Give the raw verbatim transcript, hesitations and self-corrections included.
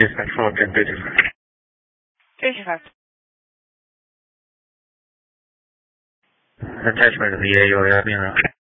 Dispatch four ten thirty-five. thirty-five. Attachment V A 有要病人。